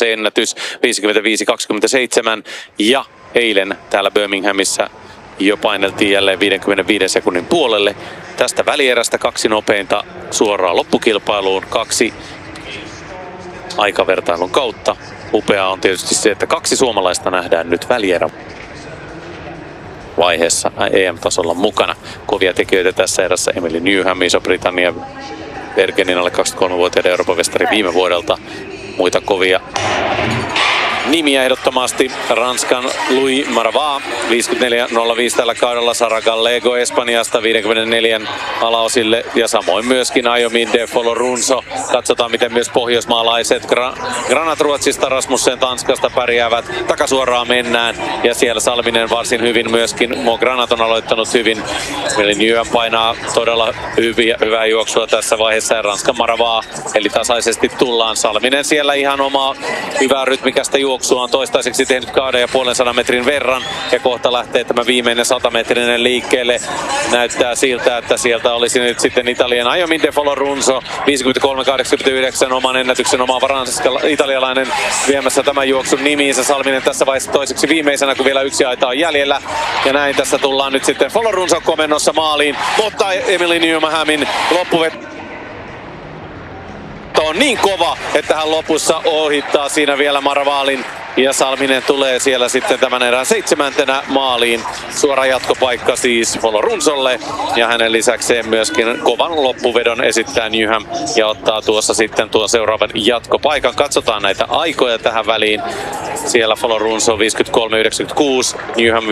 se ennätys 55-27 ja eilen täällä Birminghamissa jo paineltiin jälleen 55 sekunnin puolelle. Tästä välierästä 2 nopeinta suoraan loppukilpailuun, 2 aikavertailun kautta. Upeaa on tietysti se, että 2 suomalaista nähdään nyt välierä vaiheessa EM-tasolla mukana. Kovia tekijöitä tässä erässä Emily Newham, Iso-Britannia, Bergenin alle 23-vuotiaiden Euroopan mestari viime vuodelta. Muita kovia nimiä ehdottomasti. Ranskan Louis Marava 54.05 tällä kaudella, Sara Gallego Espanjasta 54 alaosille ja samoin myöskin Ayomide Folorunso. Katsotaan miten myös pohjoismaalaiset Granat Ruotsista, Rasmussen Tanskasta pärjäävät. Takasuoraan mennään ja siellä Salminen varsin hyvin myöskin. Mo Granat on aloittanut hyvin. Eli Newham painaa todella hyvää juoksua tässä vaiheessa ja Ranskan Marava, eli tasaisesti tullaan. Salminen siellä ihan omaa hyvää rytmikästä juoksua on toistaiseksi tehnyt 250 metrin verran ja kohta lähtee tämä viimeinen 100-metrinen liikkeelle. Näyttää siltä, että sieltä olisi nyt sitten Italian Ayomide Folorunso 53.89 oman ennätyksen omaava italialainen viemässä tämän juoksun nimiinsä. Salminen tässä vaiheessa toiseksi viimeisenä, kun vielä 1 aita on jäljellä. Ja näin tässä tullaan nyt sitten Folorunso komennossa maaliin, mutta Emily Newhamin loppuveto on niin kova, että hän lopussa ohittaa siinä vielä Maravaalin ja Salminen tulee siellä sitten tämän erään 7. maaliin. Suora jatkopaikka siis Folorunsolle ja hänen lisäkseen myöskin kovan loppuvedon esittää Newham ja ottaa tuossa sitten tuon seuraavan jatkopaikan. Katsotaan näitä aikoja tähän väliin. Siellä Folorunso 53.96, Newham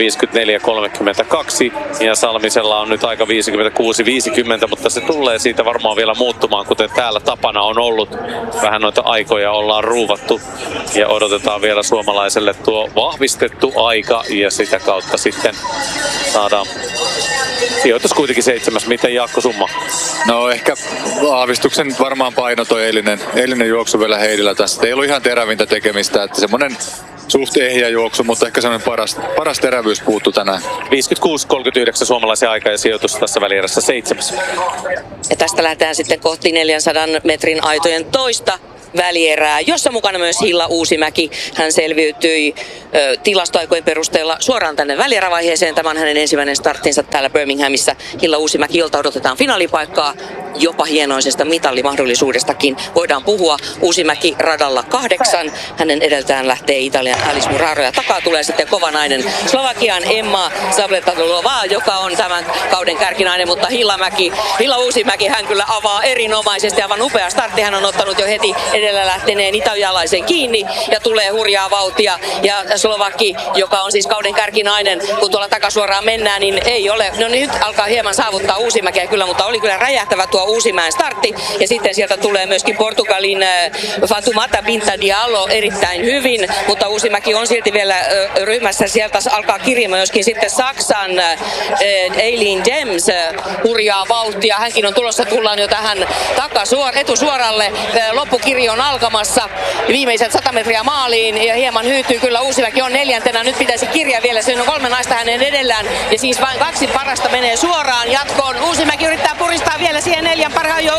54.32 ja Salmisella on nyt aika 56.50, mutta se tulee siitä varmaan vielä muuttumaan, kuten täällä tapana on ollut. Vähän noita aikoja ollaan ruuvattu ja odotetaan vielä suomalaiselle tuo vahvistettu aika ja sitä kautta sitten saadaan sijoitus kuitenkin 7. Miten Jaakko summa? No ehkä vahvistuksen varmaan paino toi eilinen juoksu vielä Heidillä tässä. Ei ollut ihan terävintä tekemistä, että semmonen suht ehjä juoksu, mutta ehkä semmoinen paras terävyys puuttu tänään. 56.39 suomalaisen aika ja sijoitus tässä välierässä 7. Ja tästä lähdetään sitten kohti 400 metrin aitojen toista välierää, jossa mukana myös Hilla Uusimäki. Hän selviytyi tilastoaikojen perusteella suoraan tänne välierävaiheeseen. Tämä on hänen ensimmäinen starttinsa täällä Birminghamissa. Hilla Uusimäki, jolta odotetaan finaalipaikkaa, jopa hienoisesta mitallimahdollisuudestakin voidaan puhua. Uusimäki radalla 8. Hänen edeltään lähtee Italian Alice Muraro ja takaa tulee sitten kova nainen Slovakian Emma Sabletadolova, joka on tämän kauden kärkinainen, mutta Hilla Uusimäki hän kyllä avaa erinomaisesti, aivan upea startti. Hän on ottanut jo heti edellä lähteneen italialaisen kiinni ja tulee hurjaa vauhtia. Ja Slovakki, joka on siis kauden kärkinainen, kun tuolla takasuoraan mennään, niin ei ole. No niin, nyt alkaa hieman saavuttaa Uusimäkeä kyllä, mutta oli kyllä räjähtävä tuo Uusimäen startti. Ja sitten sieltä tulee myöskin Portugalin Fatoumata Binta Diallo erittäin hyvin, mutta Uusimäki on silti vielä ryhmässä. Sieltä alkaa kirjaamaan myöskin sitten Saksan Eileen Dems hurjaa vauhtia. Hänkin on tulossa, tullaan jo tähän etusuoralle. Loppukirjo on alkamassa. Viimeiset 100 metriä maaliin ja hieman hyytyy kyllä. Uusimäki on 4. Nyt pitäisi kirjaa vielä. Siinä on 3 naista hänen edellään ja siis vain 2 parasta menee suoraan jatkoon. Uusimäki yrittää puristaa vielä siihen 3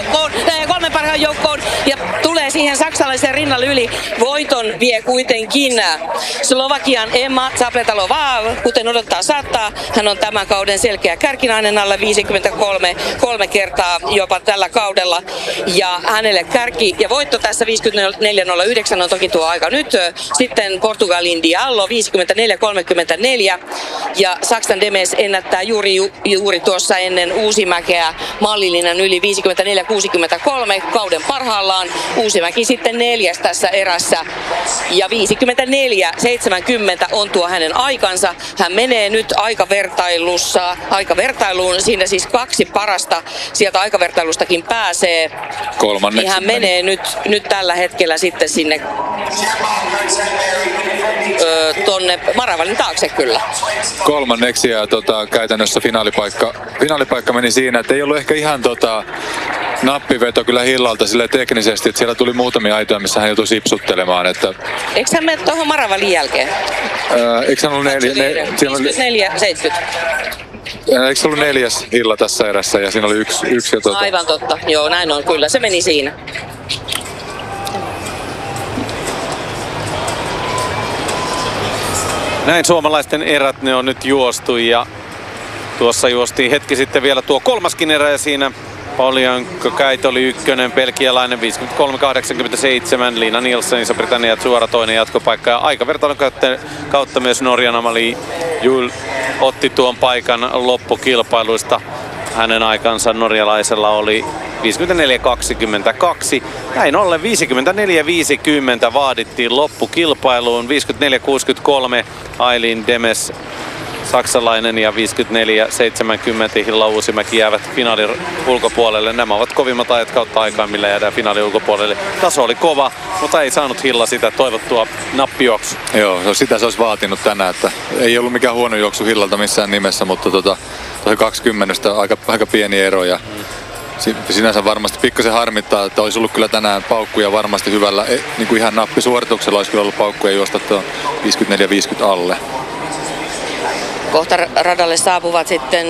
parhaan joukkoon ja tulee siihen saksalaisen rinnalle yli. Voiton vie kuitenkin Slovakian Emma Sabletalova, kuten odottaa saattaa. Hän on tämän kauden selkeä kärkinainen, alle 53 3 kertaa jopa tällä kaudella. Ja hänelle kärki ja voitto tässä 54.09 on toki tuo aika nyt. Sitten Portugalin Diallo 54.34 ja Saksan Demes ennättää juuri tuossa ennen Uusimäkeä mallillinen yli 54.63 kauden parhaillaan. Uusimäki sitten 4. tässä erässä ja 54.70 on tuo hänen aikansa. Hän menee nyt aikavertailuun, siinä siis 2 parasta sieltä aikavertailustakin pääsee. Kolmanneksi niin hän menee nyt tällä hetkellä sitten sinne tonne Maravalin taakse kyllä. Kolmanneksi ja käytännössä finaalipaikka meni siinä, että ei ollut ehkä ihan nappiveto kyllä Hillalta sille teknisesti, että siellä tuli muutamia aitoja, missä hän joutui sipsuttelemaan. Että eikö hän mene tuohon Maravalin jälkeen? Eikö hän ollut 54-70? Eikö se ollut 4. Hilla tässä erässä ja siinä oli yksi ja Aivan totta, joo näin on kyllä, se meni siinä. Näin suomalaisten erät ne on nyt juostu ja tuossa juostiin hetki sitten vielä tuo kolmaskin erä ja siinä Poljanko Käit oli ykkönen, belgialainen 53.87, Lina Nielsen, Iso-Britannia suora toinen jatkopaikka ja aikavertailun kautta myös Norjan Amalie Juul otti tuon paikan loppukilpailuista. Hänen aikansa norjalaisella oli 54.22. Näin ollen 54.50 vaadittiin loppukilpailuun. 54.63 Aileen Demes saksalainen ja 54.70 Hilla Uusimäki jäävät finaalin ulkopuolelle. Nämä ovat kovimmat ajat kautta aikaa, millä jäädään finaalin ulkopuolelle. Taso oli kova, mutta ei saanut Hilla sitä toivottua nappijuoksu. Joo, sitä se olisi vaatinut tänään, että ei ollut mikään huono juoksu Hillalta missään nimessä, mutta toi 20 aika pieni ero ja sinänsä varmasti pikkasen harmittaa, että olisi ollut kyllä tänään paukkuja varmasti hyvällä, niin kuin ihan nappisuorituksella olisi kyllä ollut paukkuja juosta tuon 54-50 alle. Kohta radalle saapuvat sitten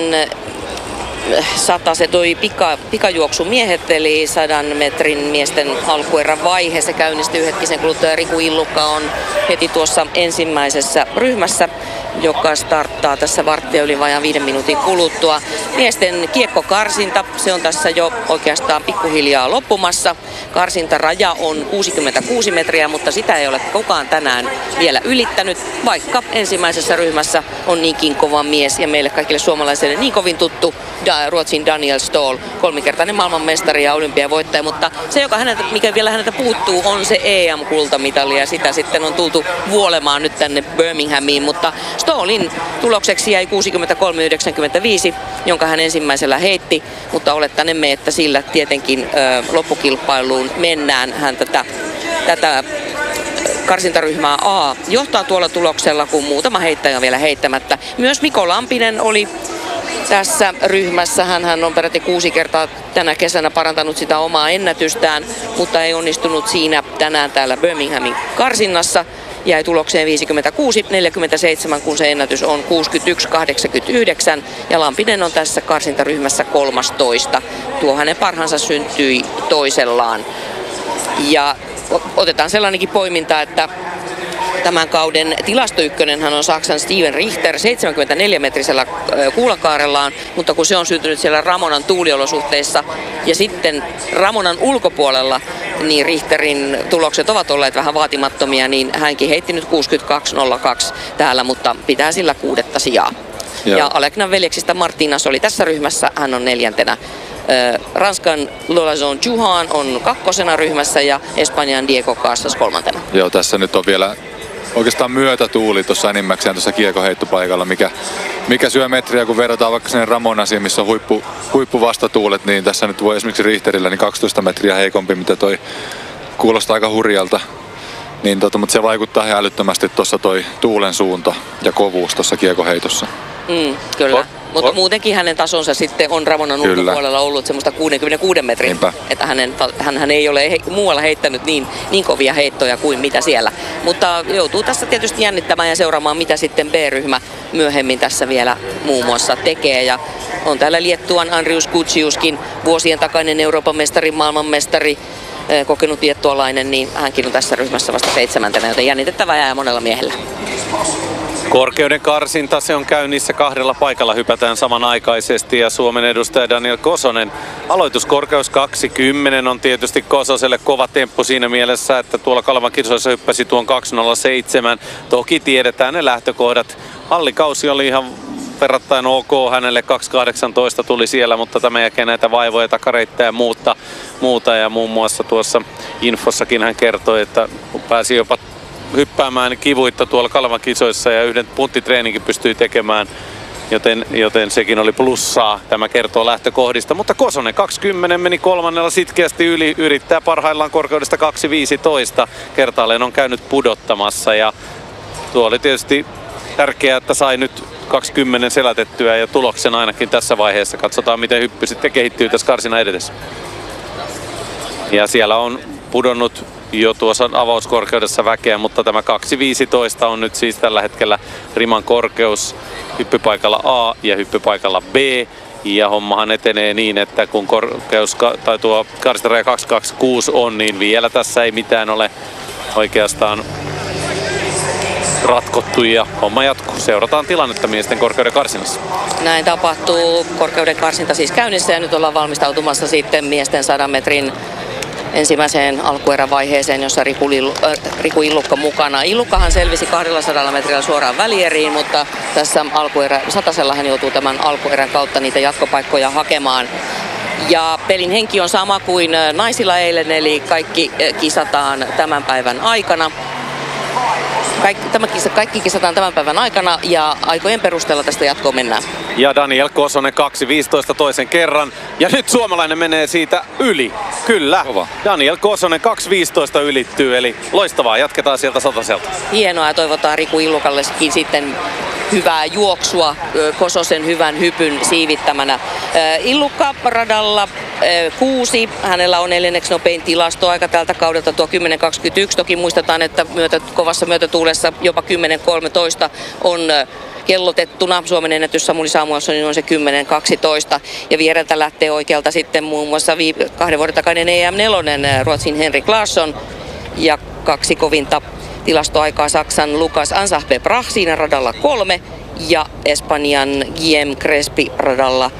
satasetoi pikajuoksumiehet, eli 100 metrin miesten alkuerän vaihe. Se käynnistyy hetkisen kuluttua. Riku Illukka on heti tuossa ensimmäisessä ryhmässä, joka starttaa tässä varttia yli vajaan 5 minuutin kuluttua. Miesten kiekkokarsinta, se on tässä jo oikeastaan pikkuhiljaa loppumassa. Karsintaraja on 66 metriä, mutta sitä ei ole kukaan tänään vielä ylittänyt, vaikka ensimmäisessä ryhmässä on niinkin kova mies ja meille kaikille suomalaisille niin kovin tuttu Ruotsin Daniel Ståhl, 3-kertainen maailmanmestari ja olympiavoittaja, mutta se, mikä vielä häneltä puuttuu, on se EM-kultamitali ja sitä sitten on tultu vuolemaan nyt tänne Birminghamiin, mutta Ståhlin tulokseksi jäi 63.95, jonka hän ensimmäisellä heitti, mutta olettanemme, että sillä tietenkin loppukilpailuun mennään. Hän tätä karsintaryhmää A johtaa tuolla tuloksella, kun muutama heittäjä on vielä heittämättä. Myös Mikko Lampinen oli tässä ryhmässä. Hän on peräti 6 kertaa tänä kesänä parantanut sitä omaa ennätystään, mutta ei onnistunut siinä tänään täällä Birminghamin karsinnassa. Jäi tulokseen 56.47, kun se ennätys on 61.89 ja Lampinen on tässä karsintaryhmässä 13. Tuo hänen parhaansa syntyi toisellaan. Ja otetaan sellainenkin poiminta, että tämän kauden tilastoykkönenhän on Saksan Steven Richter 74-metrisellä kuulakaarellaan, mutta kun se on syntynyt siellä Ramonan tuuliolosuhteissa ja sitten Ramonan ulkopuolella, niin Richterin tulokset ovat olleet vähän vaatimattomia, niin hänkin heitti nyt 62.02 täällä, mutta pitää sillä 6. sijaa. Ja Aleknan veljeksistä Martinas oli tässä ryhmässä, hän on 4. Ranskan Lolazon Juhan on 2. ryhmässä ja Espanjan Diego Casas 3. Joo, tässä nyt on vielä oikeastaan myötätuuli tuossa enimmäkseen tuossa kiekoheittopaikalla, mikä syö metriä, kun verrataan vaikka sinne Ramonasiin, missä on huippuvastatuulet, niin tässä nyt voi esimerkiksi Richterillä niin 12 metriä heikompi, mitä toi kuulostaa aika hurjalta. Niin mutta se vaikuttaa ihan älyttömästi tuossa toi tuulen suunta ja kovuus tuossa kiekoheitossa. Kyllä. Mutta muutenkin hänen tasonsa sitten on Ramonan ulkopuolella ollut semmoista 66 metrin. Niinpä. Että hän ei ole muualla heittänyt niin kovia heittoja kuin mitä siellä. Mutta joutuu tässä tietysti jännittämään ja seuraamaan, mitä sitten B-ryhmä myöhemmin tässä vielä muun muassa tekee. Ja on täällä Liettuan Andrius Kutsiuskin, vuosien takainen Euroopan mestari, maailmanmestari, kokenut liettualainen, niin hänkin on tässä ryhmässä vasta 7. joten jännitettävää jää monella miehellä. Korkeuden karsinta, se on käynnissä 2 paikalla, hypätään samanaikaisesti ja Suomen edustaja Daniel Kosonen. Aloituskorkeus 20 on tietysti Kososelle kova temppu siinä mielessä, että tuolla Kalevan kisoissa hyppäsi tuon 207. Toki tiedetään ne lähtökohdat. Hallikausi oli ihan verrattain ok, hänelle 2.18 tuli siellä, mutta tämän jälkeen näitä vaivoja, takareittä ja muuta ja muun muassa tuossa infossakin hän kertoi, että pääsi jopa hyppäämään kivuitta tuolla Kalevan kisoissa ja yhden punttitreeninkin pystyi tekemään, joten sekin oli plussaa. Tämä kertoo lähtökohdista, mutta Kosonen 20 meni 3. sitkeästi yli, yrittää parhaillaan korkeudesta 2.15. Kertaalleen on käynyt pudottamassa ja tuo oli tietysti tärkeää, että sai nyt 20 selätettyä ja tuloksen ainakin tässä vaiheessa. Katsotaan, miten hyppy sitten kehittyy tässä karsina edetessä. Ja siellä on pudonnut jo tuossa avauskorkeudessa väkeä, mutta tämä 2.15 on nyt siis tällä hetkellä riman korkeus hyppypaikalla A ja hyppypaikalla B. Ja hommahan etenee niin, että kun korkeus tai tuo karsintaraja 2.26 on, niin vielä tässä ei mitään ole oikeastaan ratkottu ja homma jatkuu. Seurataan tilannetta miesten korkeuden karsinnassa. Näin tapahtuu. Korkeuden karsinta siis käynnissä ja nyt ollaan valmistautumassa sitten miesten 100 metrin ensimmäiseen alkuerävaiheeseen, jossa Riku Illukka mukana. Illukkahan selvisi 200 metrillä suoraan välieriin, mutta tässä satasella hän joutuu tämän alkuerän kautta niitä jatkopaikkoja hakemaan. Ja pelin henki on sama kuin naisilla eilen, eli kaikki kisataan tämän päivän aikana. Kaikki kisataan tämän päivän aikana ja aikojen perusteella tästä jatkoon mennään. Ja Daniel Kosonen 2.15 toisen kerran. Ja nyt suomalainen menee siitä yli. Kyllä. Kova. Daniel Kosonen 2.15 ylittyy, eli loistavaa. Jatketaan sieltä sataselta. Hienoa ja toivotaan Riku Illukallekin sitten hyvää juoksua Kososen hyvän hypyn siivittämänä. Illukka radalla 6. Hänellä on 4. nopein tilastoaika tältä kaudelta tuo 10.21. Toki muistetaan, että kovassa myötätuulessa jopa 10.13 on kellotettuna. Suomen ennätys Samuli Samuelssonin on se 10.12. Ja viereltä lähtee oikealta sitten muun muassa 2 vuoden takainen EM4 Ruotsin Henrik Larsson. Ja 2 kovinta tilastoaikaa Saksan Lukas Ansahbe-Brach siinä radalla 3 ja Espanjan Guillem Crespi radalla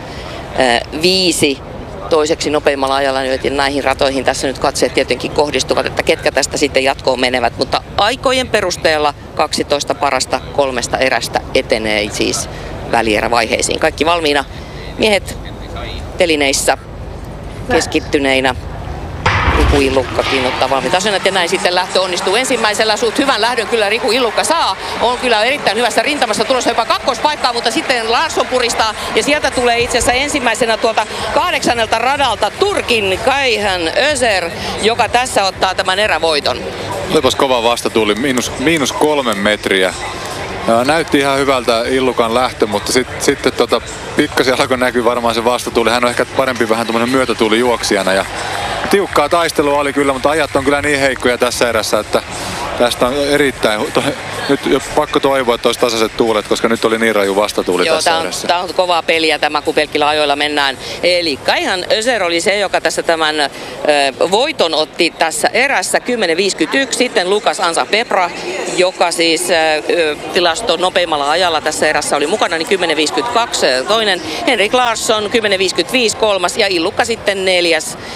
5. Toiseksi nopeimmalla ajalla, joten näihin ratoihin tässä nyt katseet tietenkin kohdistuvat, että ketkä tästä sitten jatkoon menevät. Mutta aikojen perusteella 12 parasta 3 erästä etenee siis välierävaiheisiin. Kaikki valmiina. Miehet telineissä keskittyneinä. Riku Illukkakin ottaa valmiita asennat ja näin sitten lähtö onnistuu ensimmäisellä. Suht hyvän lähdön kyllä Riku Illukka saa. On kyllä erittäin hyvässä rintamassa tulossa jopa kakkospaikkaa, mutta sitten Larsson puristaa ja sieltä tulee itse asiassa ensimmäisenä tuolta 8. radalta Turkin Kayhan Özer, joka tässä ottaa tämän erävoiton. Olipas kova vastatuuli, miinus 3 metriä. Näytti ihan hyvältä Illukan lähtö, mutta sitten pikkasen alkoi näkyä varmaan se vastatuuli. Hän on ehkä parempi vähän tuommoinen myötätuulijuoksijana. Ja tiukkaa taistelua oli kyllä, mutta ajat on kyllä niin heikkoja tässä erässä, että tästä on erittäin... Nyt pakko toivoa, että olisi tasaiset tuulet, koska nyt oli niin raju vastatuuli tässä erässä. Tämä on kovaa peliä tämä, kun pelkillä ajoilla mennään. Eli Kayhan Özer oli se, joka tässä tämän voiton otti tässä erässä 10.51. Sitten Lukas Ansahbe-Brach, joka siis tilasto nopeimmalla ajalla tässä erässä oli mukana, niin 10.52 toinen. Henrik Larsson 10.55 kolmas ja Illukka sitten 4.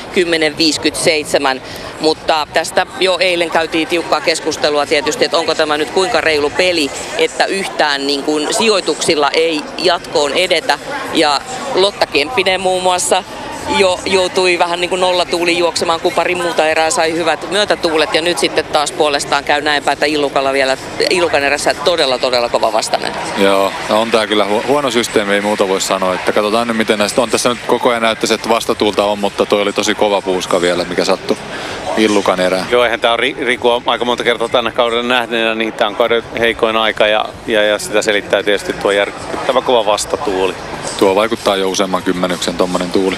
10.57. Mutta tästä jo eilen käytiin tiukkaa keskustelua tietysti, että onko tämä nyt kuinka reilu peli, että yhtään niin kuin sijoituksilla ei jatkoon edetä. Ja Lotta Kemppinen muun muassa jo joutui vähän niin kuin nollatuuliin juoksemaan, kun pari muuta erää sai hyvät myötätuulet. Ja nyt sitten taas puolestaan käy näinpä, että Illukan erässä todella kova vastainen. Joo, no on tää kyllä huono systeemi, ei muuta voi sanoa. Että katsotaan nyt miten näistä on. Tässä nyt koko ajan näyttäisi, että vastatuulta on, mutta toi oli tosi kova puuska vielä, mikä sattui Illukan erään. Joo, eihän tää on Riku aika monta kertaa tänne kaudella nähneenä, niin tää on kauden heikoin aika ja sitä selittää tietysti tuo järkyttävä kova vastatuuli. Tuo vaikuttaa jo useamman kymmenyksen tommonen tuuli.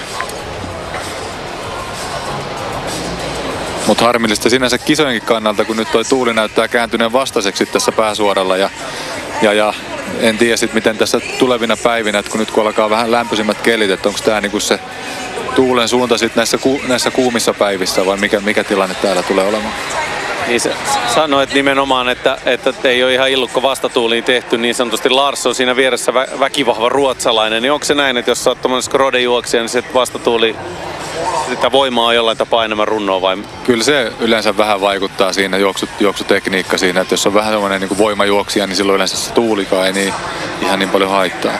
Mutta harmillista sinänsä kisojenkin kannalta, kun nyt toi tuuli näyttää kääntyneen vastaiseksi tässä pääsuoralla. Ja en tiedä sit miten tässä tulevina päivinä, että kun nyt kun alkaa vähän lämpöisimmät kelit, että onko tää niinku se tuulen suunta sit näissä kuumissa päivissä vai mikä tilanne täällä tulee olemaan? Niin sanoit nimenomaan, että ei ole ihan Illukka vastatuuliin tehty niin sanotusti. Larsson siinä vieressä väkivahva ruotsalainen, niin onko se näin, että jos sä oot tommonen skrodejuoksija, niin se vastatuuli sitä voimaa on jollain tapaa enemmän runnoa vai? Kyllä se yleensä vähän vaikuttaa siinä juoksutekniikka siinä, että jos on vähän semmoinen niin kuin voimajuoksija, niin silloin yleensä se tuulikaan ei niin, ihan niin paljon haittaa.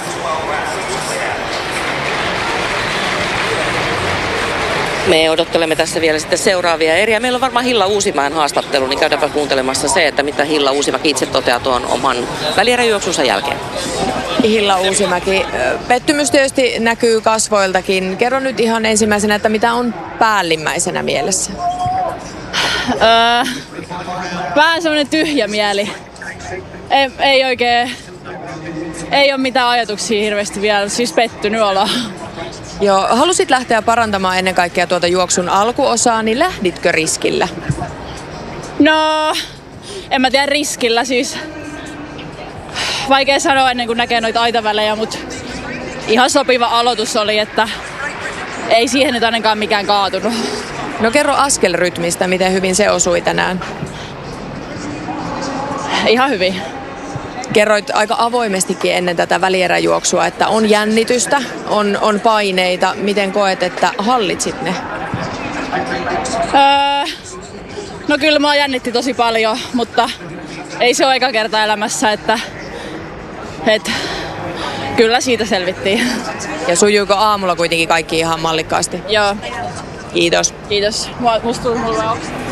Me odottelemme tässä vielä sitten seuraavia eriä. Meillä on varmaan Hilla Uusimäen haastattelu, niin käydäänpä kuuntelemassa se, että mitä Hilla Uusimäki itse toteaa tuon oman välieräjuoksunsa jälkeen. Hilla Uusimäki, pettymys tietysti näkyy kasvoiltakin. Kerro nyt ihan ensimmäisenä, että mitä on päällimmäisenä mielessä? Vähän semmoinen tyhjä mieli. Ei oikein, ei ole mitään ajatuksia hirveästi vielä, siis pettynyt olla. Joo, halusit lähteä parantamaan ennen kaikkea tuota juoksun alkuosaa, niin lähditkö riskillä? No, en mä tiedä riskillä siis. Vaikea sanoa ennen kuin näkee noita aitavälejä, mutta ihan sopiva aloitus oli, että ei siihen nyt ainakaan mikään kaatunut. No kerro askelrytmistä, miten hyvin se osui tänään. Ihan hyvin. kerroit aika avoimestikin ennen tätä välieräjuoksua, että on jännitystä, on paineita. Miten koet, että hallitsit ne? No kyllä mua jännitti tosi paljon, mutta ei se ole eka kerta elämässä, että kyllä siitä selvittiin. Ja sujuuko aamulla kuitenkin kaikki ihan mallikkaasti? Joo. Kiitos. Kiitos. Musta tuli mulle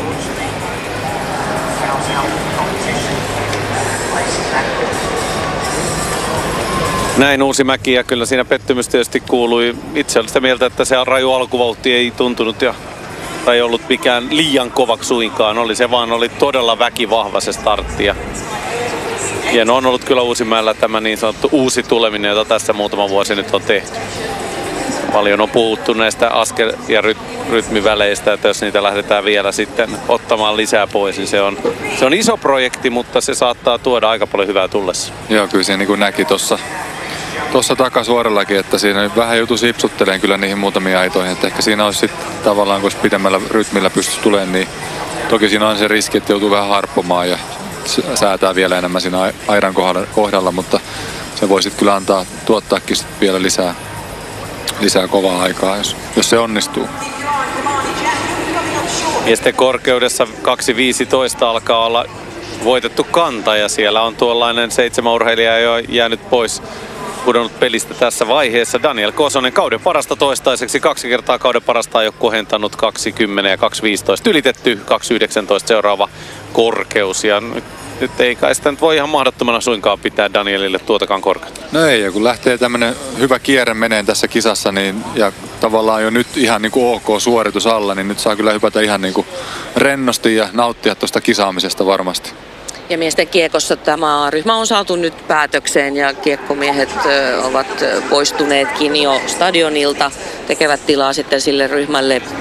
Näin Uusimäki, ja kyllä siinä pettymys tietysti kuului. Itse olin sitä mieltä, että se raju alkuvauhti ei tuntunut tai ollut mikään liian kovaksi suinkaan. Se vaan oli todella väkivahva se startti. Ja hieno on ollut kyllä Uusimäellä tämä niin sanottu uusi tuleminen, jota tässä muutama vuosi nyt on tehty. Paljon on puhuttu näistä askel- ja rytmiväleistä, että jos niitä lähdetään vielä sitten ottamaan lisää pois, niin se on iso projekti, mutta se saattaa tuoda aika paljon hyvää tullessa. Joo, kyllä siinä niin kuin näki tuossa takasuorallakin, että siinä vähän joutui sipsutteleen kyllä niihin muutamiin aitoihin. Että ehkä siinä olisi sitten tavallaan, kun pidemmällä rytmillä pystyisi tulemaan, niin toki siinä on se riski, että joutuu vähän harppomaan ja säätää vielä enemmän siinä aidan kohdalla, mutta se voi sitten kyllä tuottaakin sit vielä lisää kovaa aikaa, jos se onnistuu. Miesten korkeudessa 2.15 alkaa olla voitettu kanta, ja siellä on tuollainen 7 urheilijaa jo jäänyt pois, pudonnut pelistä tässä vaiheessa. Daniel Kosonen kauden parasta toistaiseksi, 2 kertaa kauden parasta on jo kohentanut 2.10 ja 2.15 ylitetty, 2.19 seuraava korkeus, ja nyt ei kai sitä nyt voi ihan mahdottomana suinkaan pitää Danielille tuotakaan korkeutta. No ei, ja kun lähtee tämmönen hyvä kierre meneen tässä kisassa, niin, ja tavallaan jo nyt ihan niin kuin ok suoritus alla, niin nyt saa kyllä hypätä ihan niin kuin rennosti ja nauttia tuosta kisaamisesta varmasti. Ja miesten kiekossa tämä ryhmä on saatu nyt päätökseen ja kiekkomiehet ovat poistuneetkin jo stadionilta. Tekevät tilaa sitten sille ryhmälle B,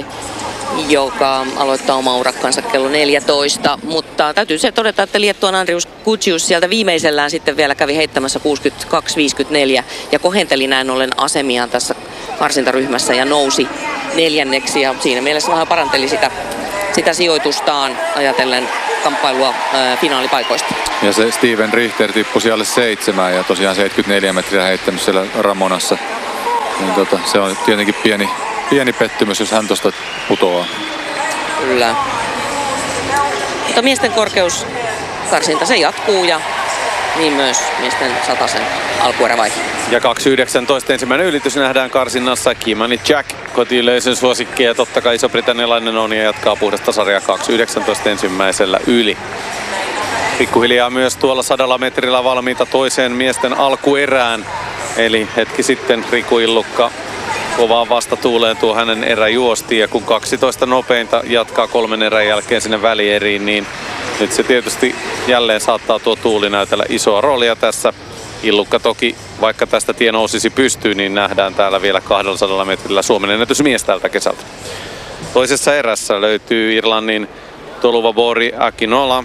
joka aloittaa oma urakkansa kello 14. Mutta täytyy se todeta, että Liettuan Andrius Kutsius sieltä viimeisellään sitten vielä kävi heittämässä 62.54 ja kohenteli näin ollen asemiaan tässä karsintaryhmässä ja nousi 4. ja siinä mielessä vähän paranteli sitä sijoitustaan ajatellen kamppailua finaalipaikoista. Ja se Steven Richter tippui siellä 7 ja tosiaan 74 metriä heittänyt siellä Ramonassa. Niin se on tietenkin pieni pettymys, jos hän tuosta putoaa. Kyllä. Mutta miesten korkeuskarsinta se jatkuu ja niin myös miesten 100 alkuerävaihe. Ja 2.19 ensimmäinen ylitys nähdään karsinnassa. Kimani Jack, kotiyleisön suosikki, ja totta kai iso-britannialainen on ja jatkaa puhdasta sarjaa 2.19 ensimmäisellä yli. Pikkuhiljaa myös tuolla 100 metrillä valmiita toiseen miesten alkuerään. Eli hetki sitten Riku Illukka kovaan vastatuuleen tuo hänen erä juosti, ja kun 12 nopeinta jatkaa 3 erän jälkeen sinne välieriin, niin nyt se tietysti jälleen saattaa tuo tuuli näytellä isoa roolia tässä. Illukka toki, vaikka tästä tie nousisi pystyyn, niin nähdään täällä vielä 200 metrillä Suomen ennätysmies tältä kesältä. Toisessa erässä löytyy Irlannin Toluvabori Akinola.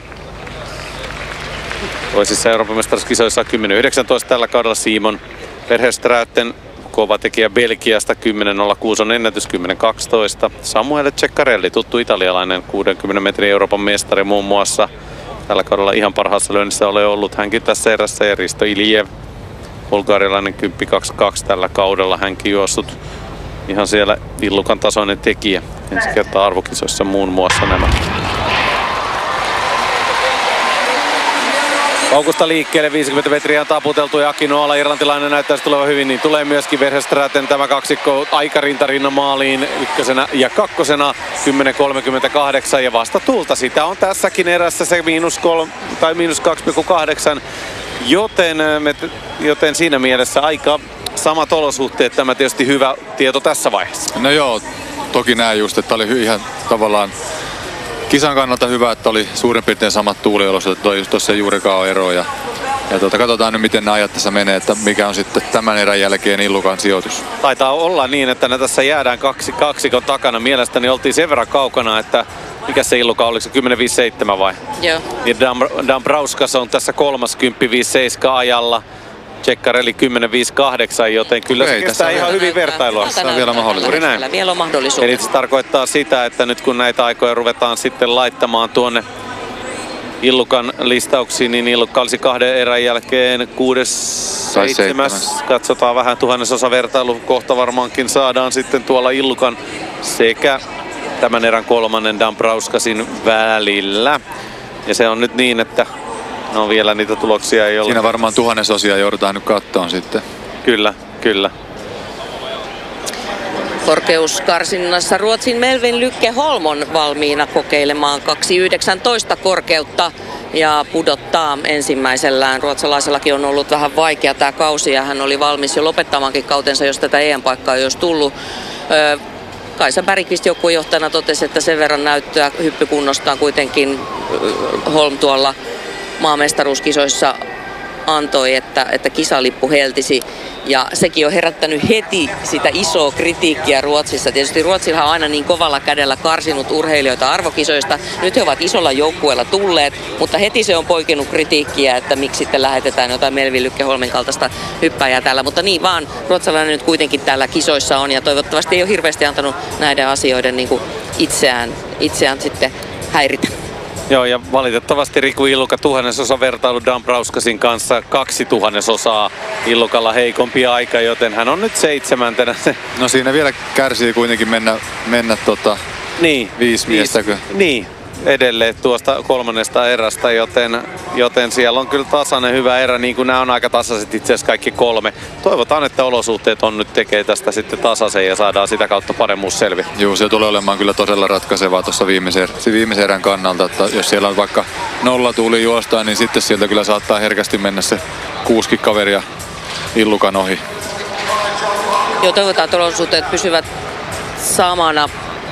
Toisissa Euroopan mestaruuskisoissa 10.19 tällä kaudella Simon Verhestraten, kova tekijä Belgiasta, 10.06 on ennätys, 10.12. Samuele Ceccarelli, tuttu italialainen 60 metrin Euroopan mestari muun muassa. Tällä kaudella ihan parhaassa lyönnissä ole ollut hänkin tässä erässä, ja Risto Iljev, bulgarialainen 10.22 tällä kaudella, hänkin juossut ihan siellä Illukan tasoinen tekijä. Ensi kertaa arvokisoissa muun muassa nämä. Paukusta liikkeelle, 50 metriä on taputeltu, ja Akinoala, irlantilainen, näyttäisi tulevan hyvin, niin tulee myöskin Verhestraten tämä kaksikko aikarintarinnan maaliin ykkösenä ja kakkosena 10.38, ja vasta tulta sitä on tässäkin erässä se -2,8, joten siinä mielessä aika samat olosuhteet, tämä tietysti hyvä tieto tässä vaiheessa. No joo, toki näin just, että oli ihan tavallaan kisan kannalta hyvä, että oli suurin piirtein samat tuuliolosuhteet, toi just tuossa juurikaan ole eroa. Ja katsotaan nyt, miten nämä ajat tässä menee, että mikä on sitten tämän erän jälkeen Illukan sijoitus. Taitaa olla niin, että ne tässä jäädään kaksikon takana. Mielestäni oltiin sen verran kaukana, että mikä se Illuka, oliko se 10.57 vai? Joo. Ja Dambrauskas on tässä 30.57 ajalla. Ceccarelli 10.58, joten kyllä se kestää ihan hyvin vertailua. Se on vielä mahdollisuus. Vielä on mahdollisuus. Eli se tarkoittaa sitä, että nyt kun näitä aikoja ruvetaan sitten laittamaan tuonne Illukan listauksiin, niin Illukka olisi 2 erän jälkeen 6.7. Katsotaan vähän, tuhannesosa vertailu kohta varmaankin saadaan sitten tuolla Illukan sekä tämän erän 3. Dambrauskasin välillä. Ja se on nyt niin, että no vielä niitä tuloksia ei ole. Siinä varmaan tuhannesosia joudutaan nyt kattoon sitten. Kyllä, kyllä. Korkeuskarsinnassa Ruotsin Melvin Lykke Holmon valmiina kokeilemaan 2.19 korkeutta ja pudottaa ensimmäisellään. Ruotsalaisellakin on ollut vähän vaikea tämä kausi ja hän oli valmis jo lopettamaankin kautensa, jos tätä EM-paikkaa ei olisi tullut. Kaisa Bergqvist joukkuejohtajana totesi, että sen verran näyttöä hyppykunnostaan kuitenkin Holm tuolla maamestaruuskisoissa antoi, että kisalippu heltisi. Ja sekin on herättänyt heti sitä isoa kritiikkiä Ruotsissa. Tietysti Ruotsilla on aina niin kovalla kädellä karsinut urheilijoita arvokisoista. Nyt he ovat isolla joukkueella tulleet, mutta heti se on poikinut kritiikkiä, että miksi sitten lähetetään jotain Melvin Lykke Holmin kaltaista hyppäjää täällä. Mutta niin vaan, ruotsalainen nyt kuitenkin täällä kisoissa on ja toivottavasti ei ole hirveästi antanut näiden asioiden niin kuin itseään sitten häiritä. Joo, ja valitettavasti Riku Illuka tuhannesosa vertailu Dambrauskasin kanssa 2/1000 Illukalla heikompi aika, joten hän on nyt 7. No siinä vielä kärsii kuitenkin mennä niin, 5 miestäkö? Niin, edelleen tuosta 3. erästä, joten siellä on kyllä tasainen hyvä erä, niin kuin nämä on aika tasaiset itse asiassa kaikki 3. Toivotaan, että olosuhteet on nyt tekee tästä sitten tasaisen ja saadaan sitä kautta paremmuus selviä. Joo, se tulee olemaan kyllä todella ratkaisevaa tuossa viimeisen erän kannalta, että jos siellä on vaikka 0 tuuli juostaan, niin sitten sieltä kyllä saattaa herkästi mennä se 6 kaveria Illukan ohi. Joo, toivotaan, että olosuhteet pysyvät samana.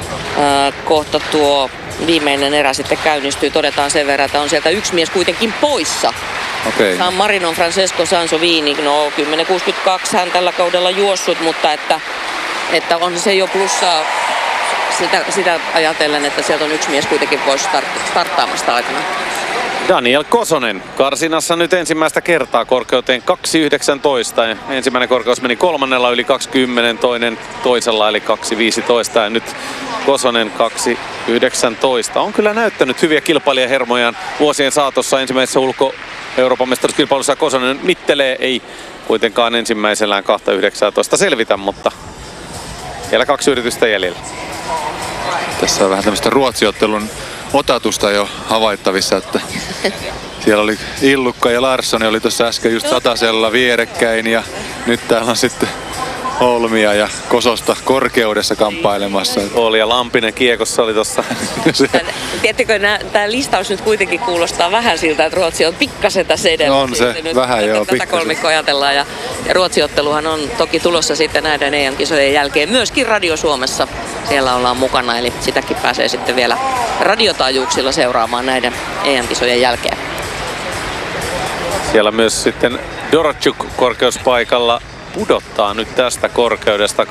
Kohta tuo viimeinen erä sitten käynnistyy. Todetaan sen verran, että on sieltä yksi mies kuitenkin poissa. Okay. San Marinon Francesco Sansovini, no 10.62 hän tällä kaudella juossut, mutta että on se jo plussaa sitä ajatellen, että sieltä on yksi mies kuitenkin pois starttaamasta aikana. Daniel Kosonen karsinassa nyt ensimmäistä kertaa korkeuteen 2.19. Ensimmäinen korkeus meni 3. yli 20, toisella eli 2.15 ja nyt Kosonen 2.19. On kyllä näyttänyt hyviä kilpailijahermojaan vuosien saatossa ensimmäisessä Euroopan mestaruuskilpailussa. Kosonen mittelee, ei kuitenkaan ensimmäisellään 2.19 selvitä, mutta vielä 2 yritystä jäljellä. Tässä on vähän tämmöistä ruotsiottelun otatusta jo havaittavissa, että siellä oli Illukka ja Larsson oli tuossa äsken just satasella vierekkäin ja nyt täällä on sitten Holmia ja Kososta korkeudessa kamppailemassa. Oli ja Lampinen kiekossa oli tuossa. Tiedättekö, tämä listaus nyt kuitenkin kuulostaa vähän siltä, että Ruotsi on pikkasen tässä edellä. On se, nyt vähän joo, tätä kolmikkoa ajatellaan ja Ruotsiotteluhan on toki tulossa sitten näiden EM-kisojen jälkeen myöskin Radio Suomessa. Siellä ollaan mukana, eli sitäkin pääsee sitten vielä radiotaajuuksilla seuraamaan näiden EM-kisojen jälkeen. Siellä myös sitten Dorotjuk korkeuspaikalla pudottaa nyt tästä korkeudesta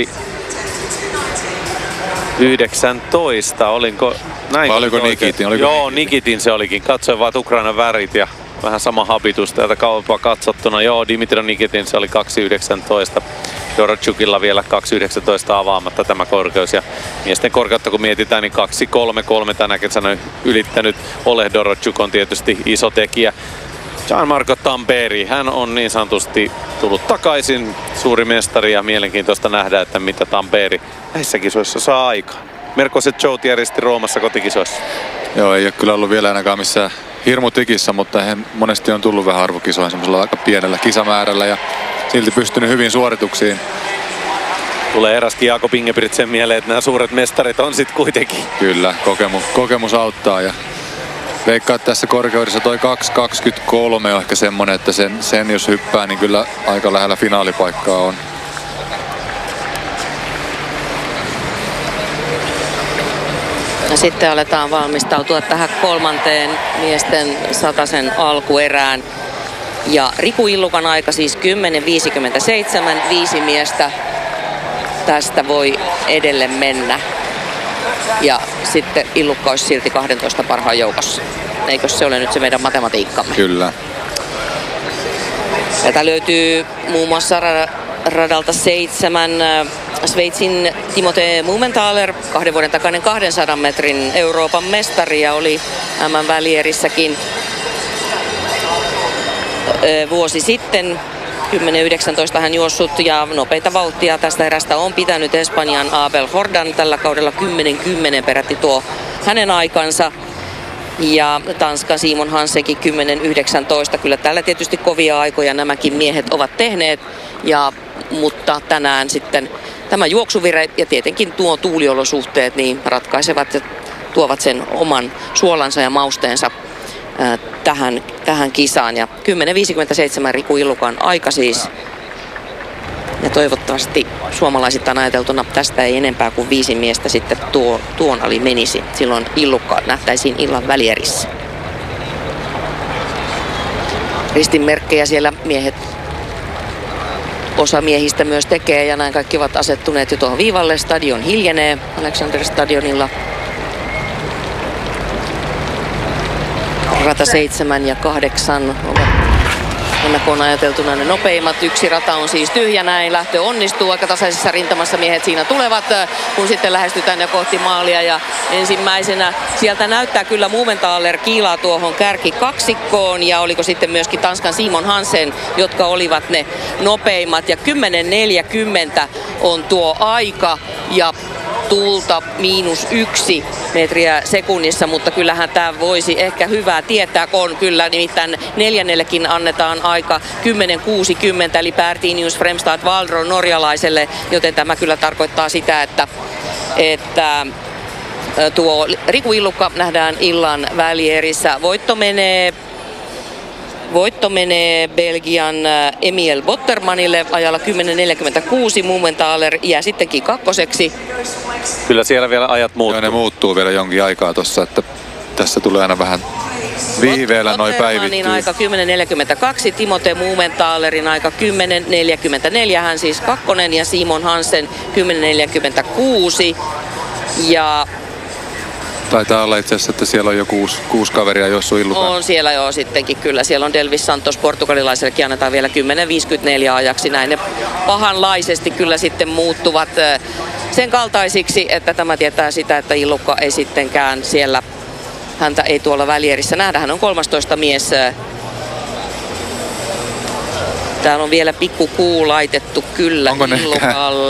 2.19. Olinko näin? Oliko Nikitin? Joo, Nikitin se olikin. Katsoin vaan Ukrainan värit ja vähän sama habitus täältä kauempaa katsottuna. Joo, Dimitri Nikitin se oli 2.19. Dorotjukilla vielä 2.19 avaamatta tämä korkeus. Ja miesten korkeutta kun mietitään, niin 2.33 tänä kesänä ylittänyt Oleg Dorotjuk on tietysti iso tekijä. Gianmarco Tamberi, hän on niin sanotusti tullut takaisin, suuri mestari ja mielenkiintoista nähdä, että mitä Tamberi näissä kisoissa saa aikaan. Merkoset Jout järjesti Roomassa kotikisoissa. Joo, ei ole kyllä ollut vielä ainakaan missään hirmutikissä, mutta hän monesti on tullut vähän arvokisoihin semmoisella aika pienellä kisamäärällä ja silti pystynyt hyvin suorituksiin. Tulee eräskin Jakob Ingebrigtsen mieleen, että nämä suuret mestarit on sitten kuitenkin. Kyllä, kokemus auttaa ja veikkaa, että tässä korkeudessa toi 2.23 on ehkä semmonen, että sen jos hyppää, niin kyllä aika lähellä finaalipaikkaa on. Ja sitten aletaan valmistautua tähän 3. miesten satasen alkuerään. Ja Riku Illukan aika siis 10.57, 5 miestä tästä voi edelle mennä. Ja sitten Illukka olisi silti 12 parhaan joukossa. Eikö se ole nyt se meidän matematiikkamme? Kyllä. Tätä löytyy muun muassa radalta 7 Sveitsin Timothée Mumenthaler, 2 vuoden takainen 200 metrin Euroopan mestari ja oli MM-välierissäkin vuosi sitten. 10.19 hän juossut ja nopeita vauhtia tästä erästä on pitänyt Espanjan Abel Jordan tällä kaudella 10.10 peräti tuo hänen aikansa. Ja Tanskan Simon Hansenkin 10.19. Kyllä täällä tietysti kovia aikoja nämäkin miehet ovat tehneet. Mutta tänään sitten tämä juoksuvire ja tietenkin tuo tuuliolosuhteet niin ratkaisevat ja tuovat sen oman suolansa ja mausteensa tähän kisaan. Ja 10.57 Riku Illukan aika siis. Ja toivottavasti suomalaisittain ajateltuna tästä ei enempää kuin 5 miestä sitten tuon ali menisi. Silloin Illukka nähtäisiin illan välierissä. Ristinmerkkejä siellä osa miehistä myös tekee ja näin kaikki ovat asettuneet jo tuohon viivalle. Stadion hiljenee Alexander Stadionilla. Rata 7 ja 8 ovat ennakkoon ajateltuna ne nopeimmat. Yksi rata on siis tyhjä, näin lähtö onnistuu. Aika tasaisessa rintamassa miehet siinä tulevat, kun sitten lähestytään ja kohti maalia. Ja ensimmäisenä sieltä näyttää kyllä Mumenthaler kiilaa tuohon kärkikaksikkoon. Ja oliko sitten myöskin Tanskan Simon Hansen, jotka olivat ne nopeimmat. Ja 10.40 on tuo aika ja tulta -1 metriä sekunnissa, mutta kyllähän tämä voisi ehkä hyvää tietää, kun kyllä nimittäin 4:nellekin annetaan aika 10.60, eli Bertinius Fremstad Valdro norjalaiselle, joten tämä kyllä tarkoittaa sitä, että tuo Riku Illukka nähdään illan välierissä. Voitto menee Belgian Emil Bottermanille ajalla 10.46. Mumenthaler jää sittenkin kakkoseksi. Kyllä siellä vielä ajat muuttuu. Joo, ne muuttuu vielä jonkin aikaa tossa, että tässä tulee aina vähän viiveellä noi päivittyy. aika 10.42, Timothée Mumenthalerin aika 10.44, hän siis kakkonen ja Simon Hansen 10.46. Ja taitaa olla itse asiassa, että siellä on jo 6 kaveria juossut Illukan. on siellä jo sittenkin kyllä. Siellä on Delvis Santos portugalilaisellekin annetaan vielä 10.54 ajaksi. Näin ne pahanlaisesti kyllä sitten muuttuvat sen kaltaisiksi, että tämä tietää sitä, että Illukka ei sittenkään siellä, häntä ei tuolla välierissä nähdä. Hän on 13 mies. Täällä on vielä pikku kuu laitettu kyllä Illukalle.